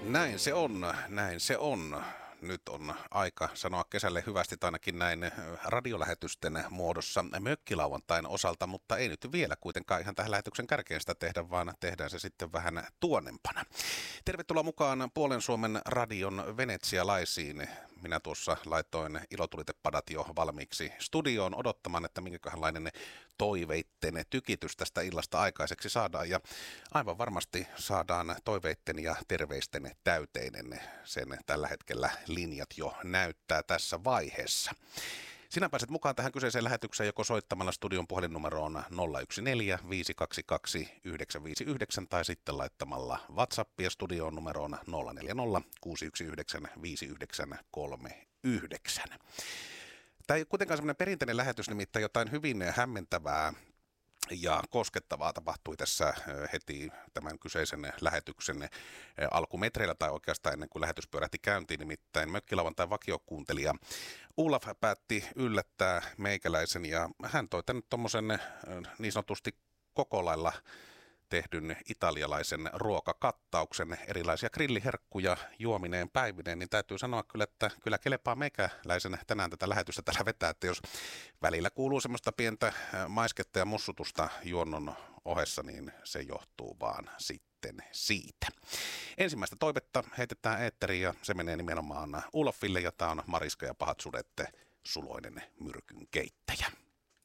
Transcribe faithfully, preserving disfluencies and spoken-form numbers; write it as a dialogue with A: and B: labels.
A: Näin se on, näin se on. Nyt on aika sanoa kesälle hyvästi ainakin näin radiolähetysten muodossa mökkilauantain osalta, mutta ei nyt vielä kuitenkaan ihan tähän lähetyksen kärkeen sitä tehdä, vaan tehdään se sitten vähän tuonnempana. Tervetuloa mukaan Puolen Suomen radion venetsialaisiin. Minä tuossa laitoin ilotulitepadat jo valmiiksi studioon odottamaan, että minkälainen toiveitten tykitys tästä illasta aikaiseksi saadaan. Ja aivan varmasti saadaan toiveitten ja terveisten täyteinen. Sen tällä hetkellä linjat jo näyttää tässä vaiheessa. Sinä pääset mukaan tähän kyseiseen lähetykseen joko soittamalla studion puhelinnumeroon nolla yksi neljä viisi kaksi kaksi yhdeksän viisi yhdeksän tai sitten laittamalla WhatsAppia studioon numeroon nolla neljä nolla kuusi yksi yhdeksän viisi yhdeksän kolme yhdeksän. Tämä ei ole kuitenkaan semmoinen perinteinen lähetys, nimittäin jotain hyvin hämmentävää ja koskettavaa tapahtui tässä heti tämän kyseisen lähetyksen alkumetreillä tai oikeastaan ennen kuin lähetys pyörähti käyntiin, nimittäin mökkilauantain vakiokuuntelija Olaf päätti yllättää meikäläisen ja hän toi tänne tuommoisen niin sanotusti koko lailla tehdyn italialaisen ruokakattauksen, erilaisia grilliherkkuja juomineen päivineen, niin täytyy sanoa kyllä, että kyllä kelepaa meikäläisen tänään tätä lähetystä täällä vetää, että jos välillä kuuluu semmoista pientä maisketta ja mussutusta juonnon ohessa, niin se johtuu vaan sitten siitä. Ensimmäistä toivetta heitetään eetteriin ja se menee nimenomaan Olafille ja tämä on Mariska ja pahat sudet, suloinen myrkyn keittäjä.